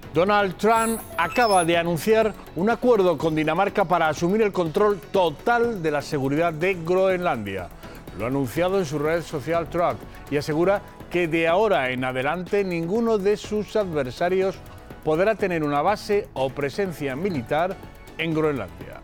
Donald Trump acaba de anunciar un acuerdo con Dinamarca para asumir el control total de la seguridad de Groenlandia. Lo ha anunciado en su red social Truth y asegura que de ahora en adelante ninguno de sus adversarios podrá tener una base o presencia militar en Groenlandia.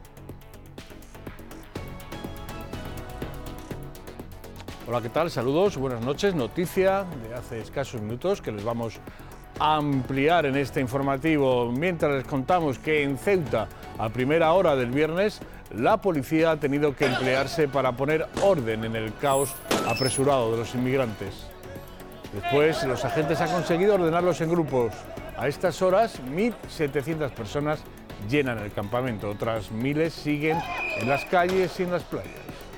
Hola, ¿qué tal? Saludos, buenas noches. Noticia de hace escasos minutos que les vamos a ampliar en este informativo mientras les contamos que en Ceuta, a primera hora del viernes, la policía ha tenido que emplearse para poner orden en el caos apresurado de los inmigrantes. Después, los agentes han conseguido ordenarlos en grupos. A estas horas, 1.700 personas llenan el campamento. Otras miles siguen en las calles y en las playas.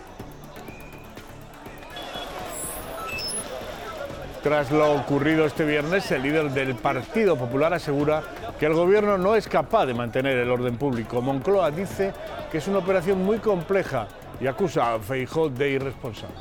Tras lo ocurrido este viernes, el líder del Partido Popular asegura que el gobierno no es capaz de mantener el orden público. Moncloa dice que es una operación muy compleja y acusa a Feijóo de irresponsable.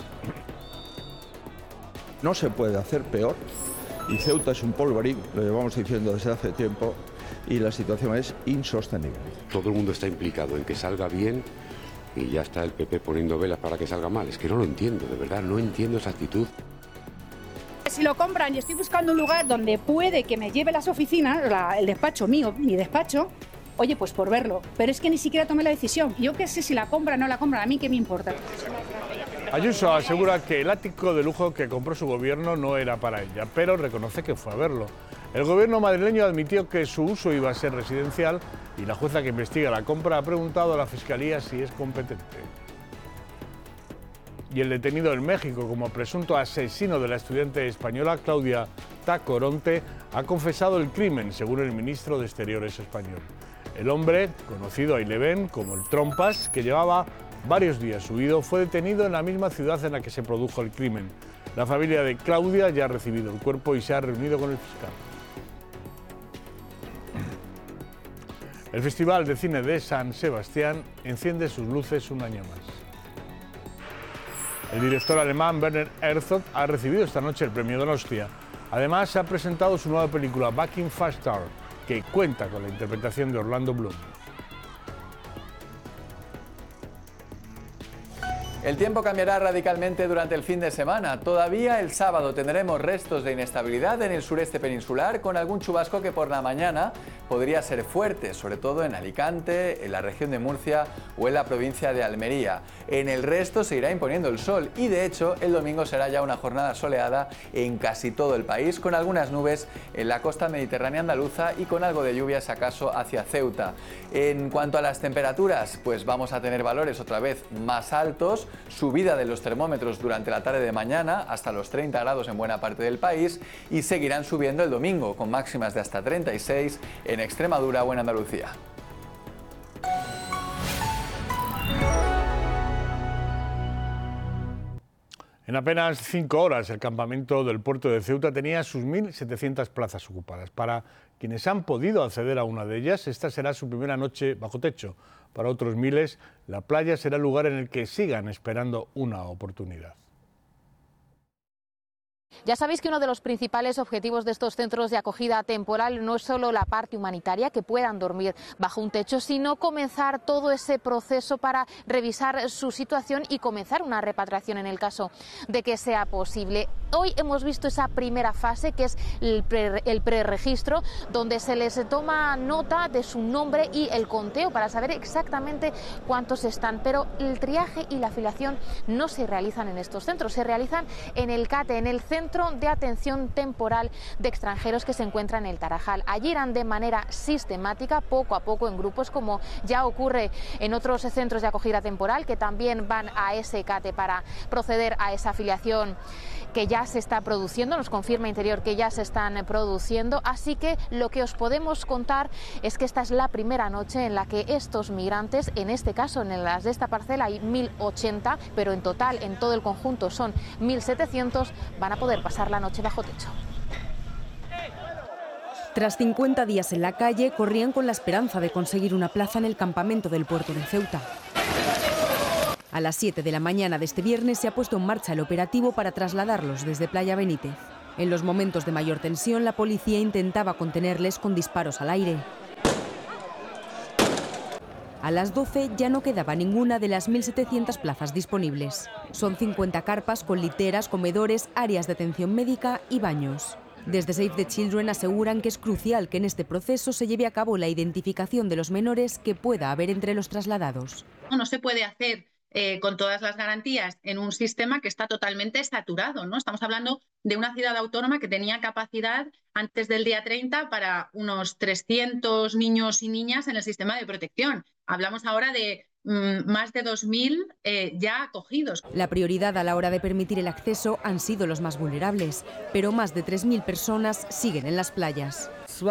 No se puede hacer peor y Ceuta es un polvorín, lo llevamos diciendo desde hace tiempo, y la situación es insostenible. Todo el mundo está implicado en que salga bien y ya está el PP poniendo velas para que salga mal. Es que no lo entiendo, de verdad, no entiendo esa actitud. Si lo compran y estoy buscando un lugar donde puede que me lleve las oficinas, el despacho mío, mi despacho, oye, pues por verlo. Pero es que ni siquiera tomé la decisión. Yo qué sé si la compran o no la compran, a mí qué me importa. Ayuso asegura que el ático de lujo que compró su gobierno no era para ella, pero reconoce que fue a verlo. El gobierno madrileño admitió que su uso iba a ser residencial y la jueza que investiga la compra ha preguntado a la Fiscalía si es competente. Y el detenido en México como presunto asesino de la estudiante española Claudia Tacoronte ha confesado el crimen, según el ministro de Exteriores español. El hombre, conocido ahí le ven como el Trompas, que llevaba varios días huido, fue detenido en la misma ciudad en la que se produjo el crimen. La familia de Claudia ya ha recibido el cuerpo y se ha reunido con el fiscal. El Festival de Cine de San Sebastián enciende sus luces un año más. El director alemán Werner Herzog ha recibido esta noche el premio Donostia. Además, ha presentado su nueva película Back Faster, que cuenta con la interpretación de Orlando Bloom. El tiempo cambiará radicalmente durante el fin de semana. Todavía el sábado tendremos restos de inestabilidad en el sureste peninsular, con algún chubasco que por la mañana podría ser fuerte, sobre todo en Alicante, en la región de Murcia o en la provincia de Almería. En el resto se irá imponiendo el sol y, de hecho, el domingo será ya una jornada soleada en casi todo el país, con algunas nubes en la costa mediterránea andaluza y con algo de lluvias acaso hacia Ceuta. En cuanto a las temperaturas, pues vamos a tener valores otra vez más altos, subida de los termómetros durante la tarde de mañana hasta los 30 grados en buena parte del país y seguirán subiendo el domingo con máximas de hasta 36 en Extremadura o en Andalucía. En apenas 5 horas, el campamento del puerto de Ceuta tenía sus 1.700 plazas ocupadas. Para quienes han podido acceder a una de ellas, esta será su primera noche bajo techo. Para otros miles, la playa será el lugar en el que sigan esperando una oportunidad. Ya sabéis que uno de los principales objetivos de estos centros de acogida temporal no es solo la parte humanitaria, que puedan dormir bajo un techo, sino comenzar todo ese proceso para revisar su situación y comenzar una repatriación en el caso de que sea posible. Hoy hemos visto esa primera fase, que es el preregistro, donde se les toma nota de su nombre y el conteo para saber exactamente cuántos están, pero el triaje y la afiliación no se realizan en estos centros, se realizan en el CATE, en el Centro de Atención Temporal de Extranjeros, que se encuentra en el Tarajal. Allí irán de manera sistemática, poco a poco, en grupos, como ya ocurre en otros centros de acogida temporal, que también van a ese CATE para proceder a esa afiliación que ya se está produciendo. Nos confirma Interior que ya se están produciendo, así que lo que os podemos contar es que esta es la primera noche en la que estos migrantes, en este caso en las de esta parcela hay 1.080, pero en total, en todo el conjunto son 1.700, van a poder pasar la noche bajo techo. Tras 50 días en la calle, corrían con la esperanza de conseguir una plaza en el campamento del puerto de Ceuta. A las 7 de la mañana de este viernes se ha puesto en marcha el operativo para trasladarlos desde Playa Benítez. En los momentos de mayor tensión, la policía intentaba contenerles con disparos al aire. A las 12 ya no quedaba ninguna de las 1.700 plazas disponibles. Son 50 carpas con literas, comedores, áreas de atención médica y baños. Desde Save the Children aseguran que es crucial que en este proceso se lleve a cabo la identificación de los menores que pueda haber entre los trasladados. No se puede hacer con todas las garantías en un sistema que está totalmente saturado, ¿no? Estamos hablando de una ciudad autónoma que tenía capacidad antes del día 30 para unos 300 niños y niñas en el sistema de protección. Hablamos ahora de más de 2.000 ya acogidos. La prioridad a la hora de permitir el acceso han sido los más vulnerables, pero más de 3.000 personas siguen en las playas.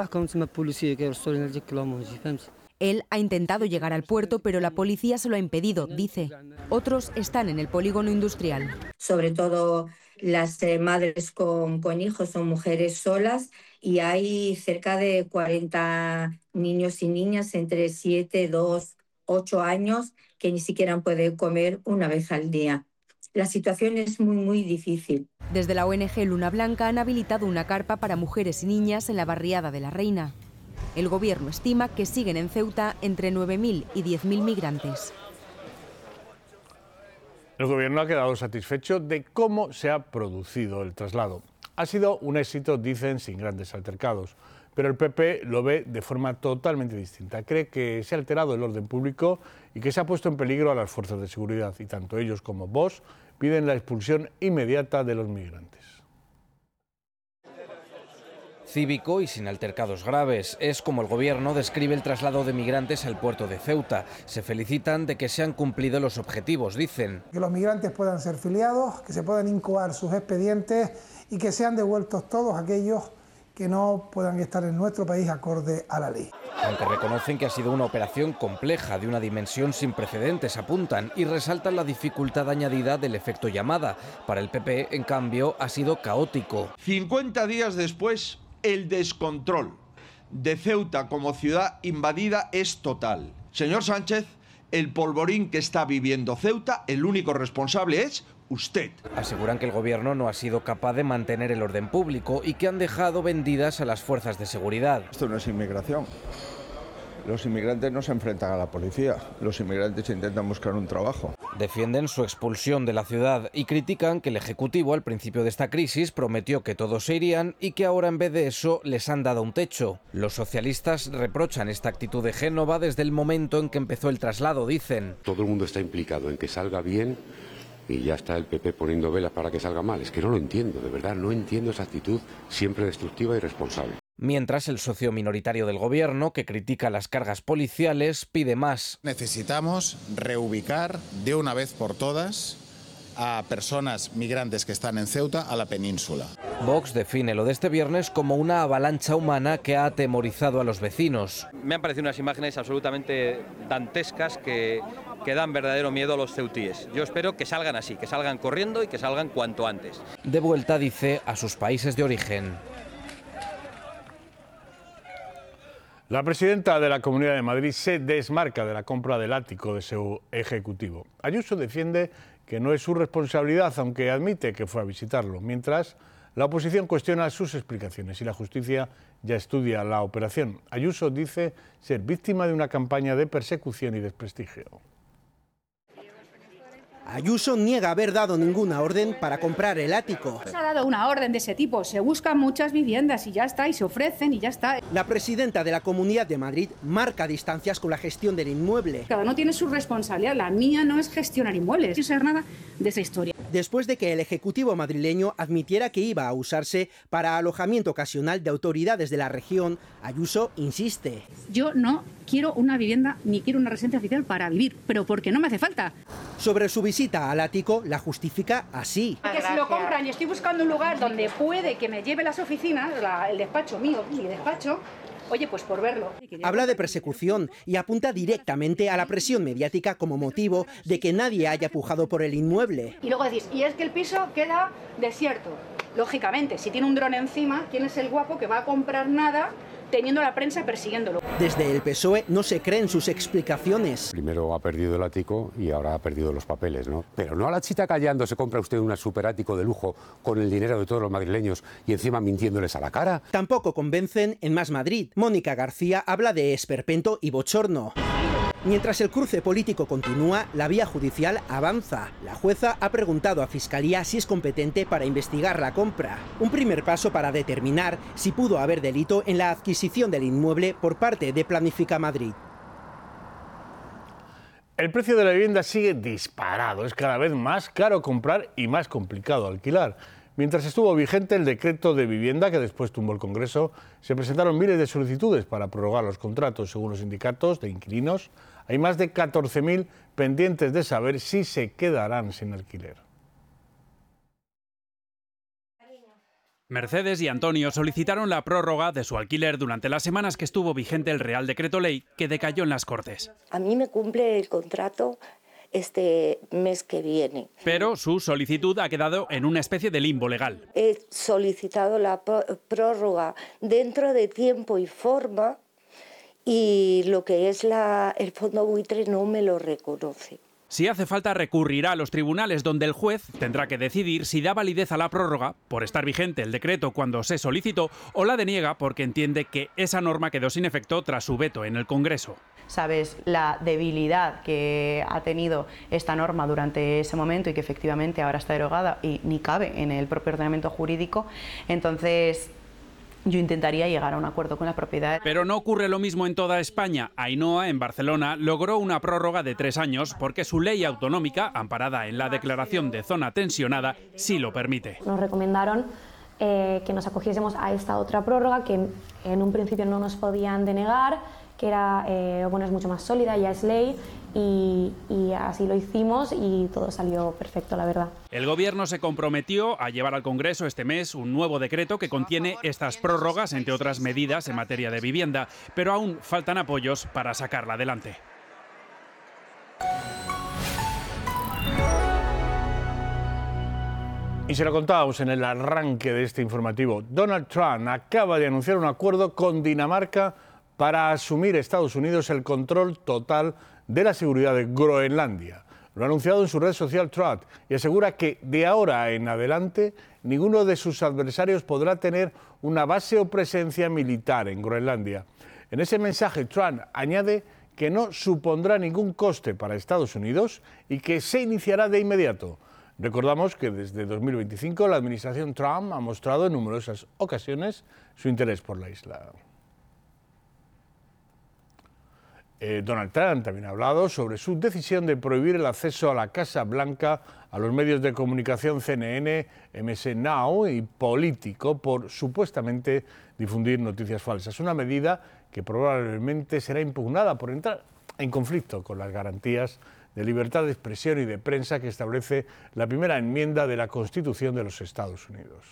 Él ha intentado llegar al puerto, pero la policía se lo ha impedido, dice. Otros están en el polígono industrial. Sobre todo las madres con hijos son mujeres solas y hay cerca de 40 niños y niñas entre 7, 2, 8 años que ni siquiera pueden comer una vez al día. La situación es muy difícil. Desde la ONG Luna Blanca han habilitado una carpa para mujeres y niñas en la barriada de La Reina. El gobierno estima que siguen en Ceuta entre 9.000 y 10.000 migrantes. El gobierno ha quedado satisfecho de cómo se ha producido el traslado. Ha sido un éxito, dicen, sin grandes altercados. Pero el PP lo ve de forma totalmente distinta. Cree que se ha alterado el orden público y que se ha puesto en peligro a las fuerzas de seguridad. Y tanto ellos como Vox piden la expulsión inmediata de los migrantes. Cívico y sin altercados graves. Es como el gobierno describe el traslado de migrantes al puerto de Ceuta. Se felicitan de que se han cumplido los objetivos, dicen. Que los migrantes puedan ser filiados, que se puedan incoar sus expedientes y que sean devueltos todos aquellos que no puedan estar en nuestro país acorde a la ley. Aunque reconocen que ha sido una operación compleja, de una dimensión sin precedentes, apuntan, y resaltan la dificultad añadida del efecto llamada. Para el PP, en cambio, ha sido caótico. 50 días después, el descontrol de Ceuta como ciudad invadida es total. Señor Sánchez, el polvorín que está viviendo Ceuta, el único responsable es usted. Aseguran que el gobierno no ha sido capaz de mantener el orden público y que han dejado vendidas a las fuerzas de seguridad. Esto no es inmigración. Los inmigrantes no se enfrentan a la policía, los inmigrantes intentan buscar un trabajo. Defienden su expulsión de la ciudad y critican que el Ejecutivo al principio de esta crisis prometió que todos se irían y que ahora en vez de eso les han dado un techo. Los socialistas reprochan esta actitud de Génova desde el momento en que empezó el traslado, dicen. Todo el mundo está implicado en que salga bien y ya está el PP poniendo velas para que salga mal. Es que no lo entiendo, de verdad, no entiendo esa actitud siempre destructiva y irresponsable. Mientras el socio minoritario del gobierno, que critica las cargas policiales, pide más. Necesitamos reubicar de una vez por todas a personas migrantes que están en Ceuta a la península. Vox define lo de este viernes como una avalancha humana que ha atemorizado a los vecinos. Me han parecido unas imágenes absolutamente dantescas que dan verdadero miedo a los ceutíes. Yo espero que salgan así, que salgan corriendo y que salgan cuanto antes. De vuelta, dice, a sus países de origen. La presidenta de la Comunidad de Madrid se desmarca de la compra del ático de su ejecutivo. Ayuso defiende que no es su responsabilidad, aunque admite que fue a visitarlo, mientras la oposición cuestiona sus explicaciones y la justicia ya estudia la operación. Ayuso dice ser víctima de una campaña de persecución y desprestigio. Ayuso niega haber dado ninguna orden para comprar el ático. Se ha dado una orden de ese tipo, se buscan muchas viviendas y ya está, y se ofrecen y ya está. La presidenta de la Comunidad de Madrid marca distancias con la gestión del inmueble. Cada uno tiene su responsabilidad, la mía no es gestionar inmuebles, no sé nada de esa historia. Después de que el Ejecutivo madrileño admitiera que iba a usarse para alojamiento ocasional de autoridades de la región, Ayuso insiste. Yo no quiero una vivienda ni quiero una residencia oficial para vivir, pero porque no me hace falta. Sobre su visita al ático la justifica así. Que si lo compran y estoy buscando un lugar donde puede que me lleve las oficinas, el despacho mío, mi despacho, oye, pues por verlo. Habla de persecución y apunta directamente a la presión mediática como motivo de que nadie haya pujado por el inmueble. Y luego decís, y es que el piso queda desierto. Lógicamente, si tiene un dron encima, ¿quién es el guapo que va a comprar nada teniendo la prensa persiguiéndolo. Desde el PSOE no se creen sus explicaciones. Primero ha perdido el ático y ahora ha perdido los papeles, ¿no? Pero no a la chita callando se compra usted un superático de lujo con el dinero de todos los madrileños y encima mintiéndoles a la cara. Tampoco convencen en Más Madrid. Mónica García habla de esperpento y bochorno. Mientras el cruce político continúa, la vía judicial avanza. La jueza ha preguntado a Fiscalía si es competente para investigar la compra. Un primer paso para determinar si pudo haber delito en la adquisición del inmueble por parte de Planifica Madrid. El precio de la vivienda sigue disparado. Es cada vez más caro comprar y más complicado alquilar. Mientras estuvo vigente el decreto de vivienda que después tumbó el Congreso, se presentaron miles de solicitudes para prorrogar los contratos. Según los sindicatos de inquilinos, hay más de 14.000 pendientes de saber si se quedarán sin alquiler. Mercedes y Antonio solicitaron la prórroga de su alquiler durante las semanas que estuvo vigente el Real Decreto Ley que decayó en las Cortes. A mí me cumple el contrato este mes que viene. Pero su solicitud ha quedado en una especie de limbo legal. He solicitado la prórroga dentro de tiempo y forma y lo que es el fondo buitre no me lo reconoce. Si hace falta, recurrirá a los tribunales, donde el juez tendrá que decidir si da validez a la prórroga por estar vigente el decreto cuando se solicitó o la deniega porque entiende que esa norma quedó sin efecto tras su veto en el Congreso. Sabes la debilidad que ha tenido esta norma durante ese momento y que efectivamente ahora está derogada y ni cabe en el propio ordenamiento jurídico. Entonces, yo intentaría llegar a un acuerdo con la propiedad. Pero no ocurre lo mismo en toda España. Ainhoa, en Barcelona, logró una prórroga de 3 años porque su ley autonómica, amparada en la declaración de zona tensionada, sí lo permite. Nos recomendaron que nos acogiésemos a esta otra prórroga que en un principio no nos podían denegar, que era es mucho más sólida, ya es ley, y así lo hicimos y todo salió perfecto, la verdad. El Gobierno se comprometió a llevar al Congreso este mes un nuevo decreto que contiene estas prórrogas, entre otras medidas en materia de vivienda, pero aún faltan apoyos para sacarla adelante. Y se lo contábamos en el arranque de este informativo. Donald Trump acaba de anunciar un acuerdo con Dinamarca para asumir Estados Unidos el control total de la seguridad de Groenlandia. Lo ha anunciado en su red social Truth y asegura que de ahora en adelante ninguno de sus adversarios podrá tener una base o presencia militar en Groenlandia. En ese mensaje Trump añade que no supondrá ningún coste para Estados Unidos y que se iniciará de inmediato. Recordamos que desde 2025 la administración Trump ha mostrado en numerosas ocasiones su interés por la isla. Donald Trump también ha hablado sobre su decisión de prohibir el acceso a la Casa Blanca a los medios de comunicación CNN, MS Now y Político por supuestamente difundir noticias falsas. Una medida que probablemente será impugnada por entrar en conflicto con las garantías de libertad de expresión y de prensa que establece la primera enmienda de la Constitución de los Estados Unidos.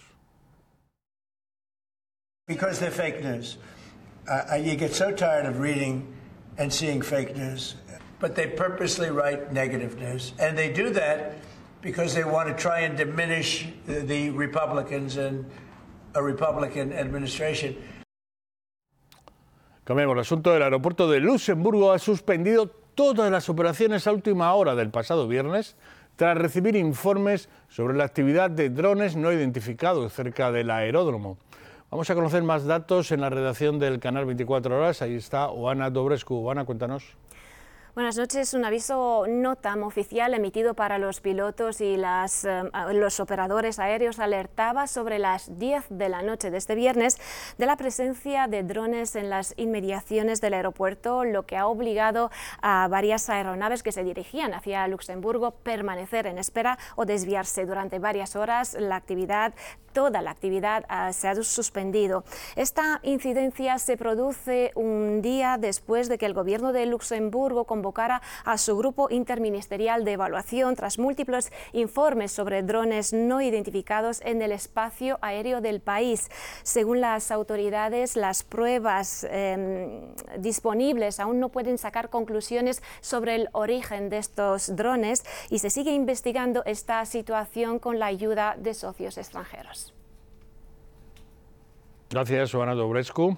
Because they're fake news. You get so tired of reading and seeing fake news, but they purposely write negative news, and they do that because they want to try and diminish the Republicans and a Republican administration. Cambiamos el asunto. El aeropuerto de Luxemburgo ha suspendido todas las operaciones a última hora del pasado viernes tras recibir informes sobre la actividad de drones no identificados cerca del aeródromo. Vamos a conocer más datos en la redacción del canal 24 Horas. Ahí está Oana Dobrescu. Oana, cuéntanos. Buenas noches. Un aviso NOTAM oficial emitido para los pilotos y los operadores aéreos alertaba sobre las 10 de la noche de este viernes de la presencia de drones en las inmediaciones del aeropuerto, lo que ha obligado a varias aeronaves que se dirigían hacia Luxemburgo permanecer en espera o desviarse durante varias horas. Toda la actividad se ha suspendido. Esta incidencia se produce un día después de que el gobierno de Luxemburgo convocara a su grupo interministerial de evaluación tras múltiples informes sobre drones no identificados en el espacio aéreo del país. Según las autoridades, las pruebas disponibles aún no pueden sacar conclusiones sobre el origen de estos drones y se sigue investigando esta situación con la ayuda de socios extranjeros. Gracias, Oana Dobrescu.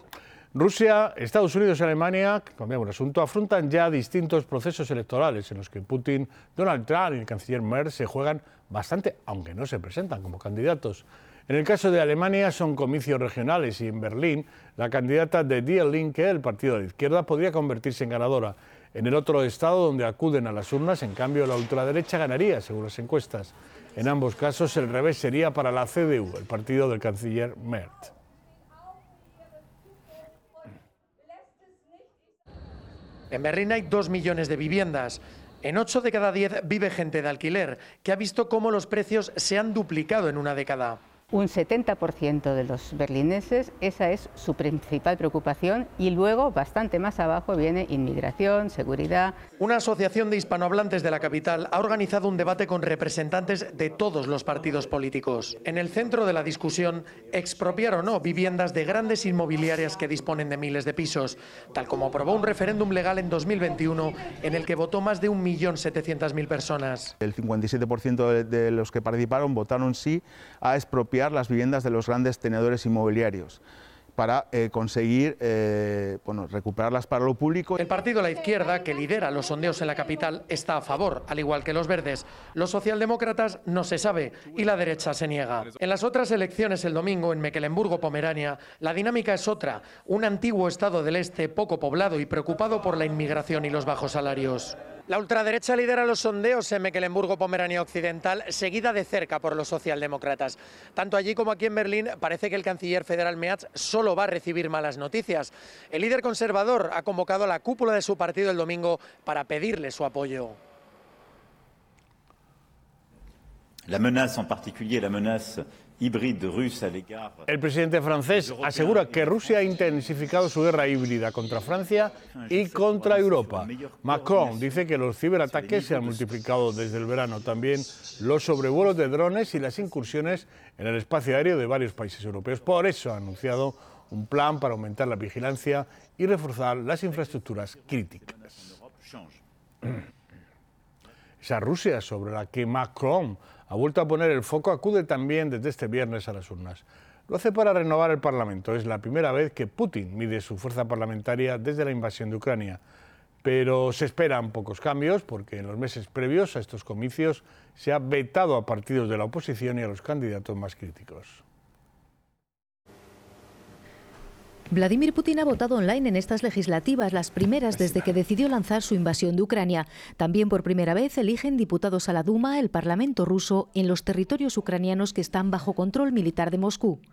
Rusia, Estados Unidos y Alemania, cambiamos de asunto, afrontan ya distintos procesos electorales en los que Putin, Donald Trump y el canciller Merz se juegan bastante, aunque no se presentan como candidatos. En el caso de Alemania son comicios regionales y en Berlín la candidata de Die Linke, el partido de la izquierda, podría convertirse en ganadora. En el otro estado donde acuden a las urnas, en cambio, la ultraderecha ganaría, según las encuestas. En ambos casos, el revés sería para la CDU, el partido del canciller Merz. En Berlín hay 2 millones de viviendas. En 8 de cada 10 vive gente de alquiler, que ha visto cómo los precios se han duplicado en una década. Un 70% de los berlineses, esa es su principal preocupación, y luego, bastante más abajo, viene inmigración, seguridad. Una asociación de hispanohablantes de la capital ha organizado un debate con representantes de todos los partidos políticos. En el centro de la discusión, expropiar o no viviendas de grandes inmobiliarias que disponen de miles de pisos, tal como aprobó un referéndum legal en 2021 en el que votó más de 1.700.000 personas. El 57% de los que participaron votaron sí a expropiar las viviendas de los grandes tenedores inmobiliarios para conseguir recuperarlas para lo público. El partido La Izquierda, que lidera los sondeos en la capital, está a favor, al igual que los verdes. Los socialdemócratas no se sabe y la derecha se niega. En las otras elecciones el domingo en Mecklemburgo-Pomerania, la dinámica es otra. Un antiguo estado del este poco poblado y preocupado por la inmigración y los bajos salarios. La ultraderecha lidera los sondeos en Mecklemburgo-Pomerania Occidental, seguida de cerca por los socialdemócratas. Tanto allí como aquí en Berlín parece que el canciller federal Merz solo va a recibir malas noticias. El líder conservador ha convocado a la cúpula de su partido el domingo para pedirle su apoyo. La menace en particulier, la menace híbride rusa à l'égard. El presidente francés asegura que Rusia ha intensificado su guerra híbrida contra Francia y contra Europa. Macron dice que los ciberataques se han multiplicado desde el verano. También los sobrevuelos de drones y las incursiones en el espacio aéreo de varios países europeos. Por eso ha anunciado un plan para aumentar la vigilancia y reforzar las infraestructuras críticas. Esa Rusia sobre la que Macron ha vuelto a poner el foco acude también desde este viernes a las urnas. Lo hace para renovar el Parlamento. Es la primera vez que Putin mide su fuerza parlamentaria desde la invasión de Ucrania. Pero se esperan pocos cambios porque en los meses previos a estos comicios se ha vetado a partidos de la oposición y a los candidatos más críticos. Vladimir Putin ha votado online en estas legislativas, las primeras desde que decidió lanzar su invasión de Ucrania. También por primera vez eligen diputados a la Duma, el Parlamento ruso, en los territorios ucranianos que están bajo control militar de Moscú.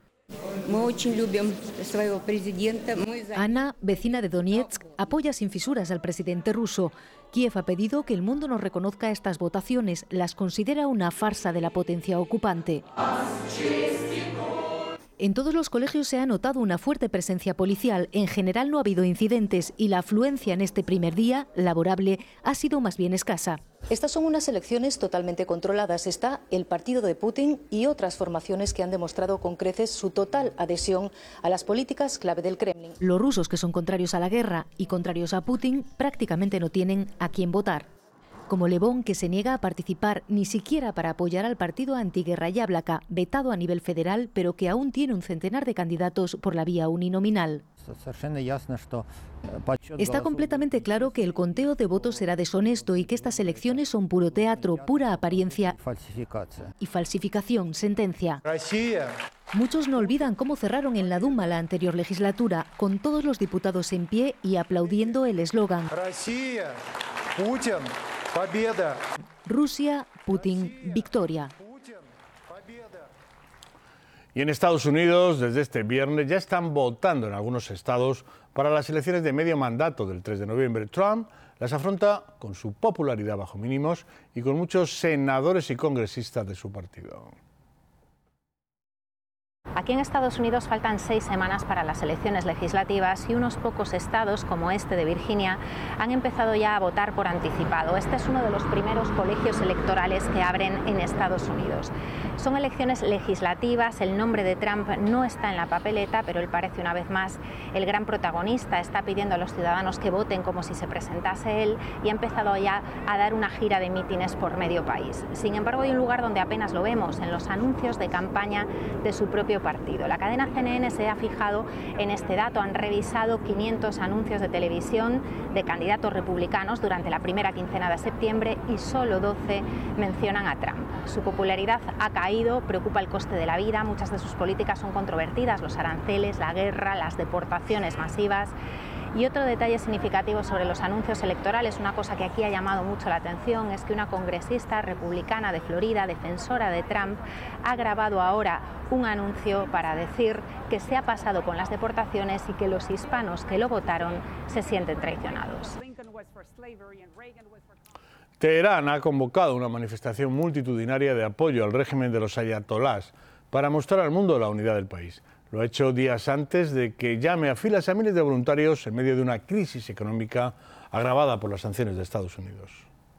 Ana, vecina de Donetsk, apoya sin fisuras al presidente ruso. Kiev ha pedido que el mundo no reconozca estas votaciones, las considera una farsa de la potencia ocupante. En todos los colegios se ha notado una fuerte presencia policial. En general no ha habido incidentes y la afluencia en este primer día laborable ha sido más bien escasa. Estas son unas elecciones totalmente controladas. Está el partido de Putin y otras formaciones que han demostrado con creces su total adhesión a las políticas clave del Kremlin. Los rusos, que son contrarios a la guerra y contrarios a Putin, prácticamente no tienen a quién votar. Como Levón, que se niega a participar ni siquiera para apoyar al partido antiguerra Yablaka, vetado a nivel federal, pero que aún tiene un centenar de candidatos por la vía uninominal. Está completamente claro que el conteo de votos será deshonesto y que estas elecciones son puro teatro, pura apariencia y falsificación, sentencia. Muchos no olvidan cómo cerraron en la Duma la anterior legislatura, con todos los diputados en pie y aplaudiendo el eslogan Rusia, Putin, victoria. Y en Estados Unidos, desde este viernes, ya están votando en algunos estados para las elecciones de medio mandato del 3 de noviembre. Trump las afronta con su popularidad bajo mínimos y con muchos senadores y congresistas de su partido. Aquí en Estados Unidos faltan 6 semanas para las elecciones legislativas y unos pocos estados, como este de Virginia, han empezado ya a votar por anticipado. Este es uno de los primeros colegios electorales que abren en Estados Unidos. Son elecciones legislativas, el nombre de Trump no está en la papeleta, pero él parece una vez más el gran protagonista. Está pidiendo a los ciudadanos que voten como si se presentase él y ha empezado ya a dar una gira de mítines por medio país. Sin embargo, hay un lugar donde apenas lo vemos, en los anuncios de campaña de su propio propio partido. La cadena CNN se ha fijado en este dato. Han revisado 500 anuncios de televisión de candidatos republicanos durante la primera quincena de septiembre y solo 12 mencionan a Trump. Su popularidad ha caído, preocupa el coste de la vida, muchas de sus políticas son controvertidas, los aranceles, la guerra, las deportaciones masivas. Y otro detalle significativo sobre los anuncios electorales, una cosa que aquí ha llamado mucho la atención, es que una congresista republicana de Florida, defensora de Trump, ha grabado ahora un anuncio para decir que se ha pasado con las deportaciones y que los hispanos que lo votaron se sienten traicionados. Teherán ha convocado una manifestación multitudinaria de apoyo al régimen de los ayatolás para mostrar al mundo la unidad del país. Lo ha hecho días antes de que llame a filas a miles de voluntarios en medio de una crisis económica agravada por las sanciones de Estados Unidos.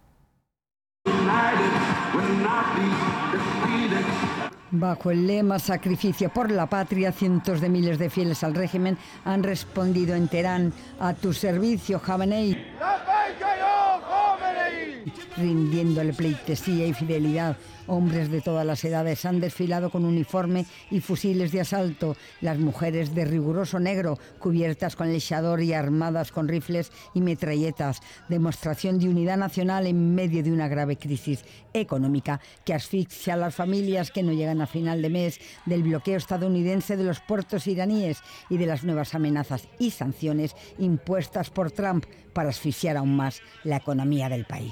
Bajo el lema Sacrificio por la patria, cientos de miles de fieles al régimen han respondido en Teherán: a tu servicio, Jamenei, rindiéndole pleitesía y fidelidad. Hombres de todas las edades han desfilado con uniforme y fusiles de asalto. Las mujeres de riguroso negro, cubiertas con lechador y armadas con rifles y metralletas. Demostración de unidad nacional en medio de una grave crisis económica que asfixia a las familias que no llegan a final de mes, del bloqueo estadounidense de los puertos iraníes y de las nuevas amenazas y sanciones impuestas por Trump para asfixiar aún más la economía del país.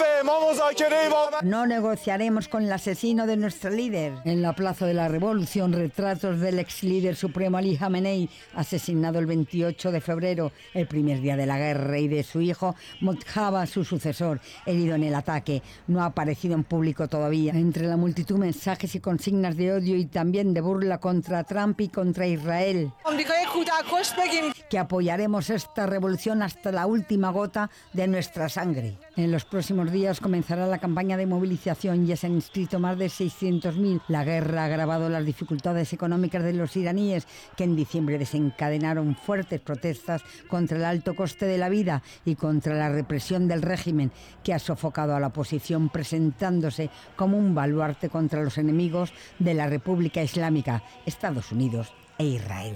No negociaremos con el asesino de nuestro líder. En la Plaza de la Revolución, retratos del ex líder supremo Ali Jamenei, asesinado el 28 de febrero, el primer día de la guerra, y de su hijo Mojtaba, su sucesor, herido en el ataque. No ha aparecido en público todavía. Entre la multitud, mensajes y consignas de odio y también de burla contra Trump y contra Israel. Que apoyaremos esta revolución hasta la última gota de nuestra sangre. En los próximos días comenzará la campaña de movilización. Ya se han inscrito más de 600.000. La guerra ha agravado las dificultades económicas de los iraníes, que en diciembre desencadenaron fuertes protestas contra el alto coste de la vida y contra la represión del régimen, que ha sofocado a la oposición, presentándose como un baluarte contra los enemigos de la República Islámica, Estados Unidos e Israel.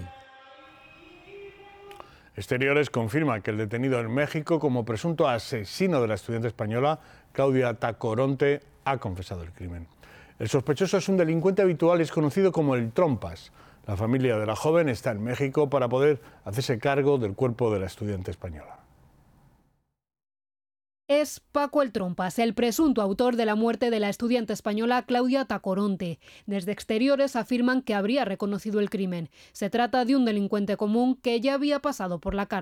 Exteriores confirma que el detenido en México como presunto asesino de la estudiante española Claudia Tacoronte ha confesado el crimen. El sospechoso es un delincuente habitual y es conocido como el Trompas. La familia de la joven está en México para poder hacerse cargo del cuerpo de la estudiante española. Es Paco el Trompas, el presunto autor de la muerte de la estudiante española Claudia Tacoronte. Desde Exteriores afirman que habría reconocido el crimen. Se trata de un delincuente común que ya había pasado por la cárcel.